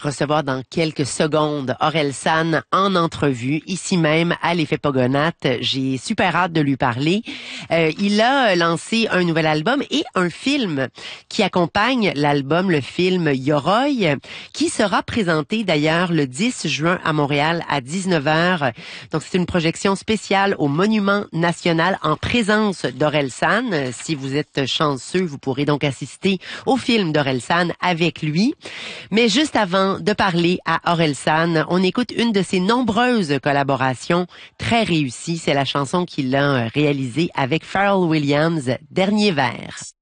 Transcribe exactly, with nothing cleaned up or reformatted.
recevoir dans quelques secondes Orelsan en entrevue, ici même à l'Effet Pogonate. J'ai super hâte de lui parler. Euh, il a lancé un nouvel album et un film qui accompagne l'album, le film Yoroi, qui sera présenté d'ailleurs le dix juin à Montréal à dix-neuf heures. Donc c'est une projection spéciale au Monument National en présence d'Orelsan. Si vous êtes chanceux, vous pourrez donc assister au film d'Orelsan avec lui. Mais juste avant de parler à Orelsan, on écoute une de ses nombreuses collaborations très réussies. C'est la chanson qu'il a réalisée avec Pharrell Williams, Dernier vers.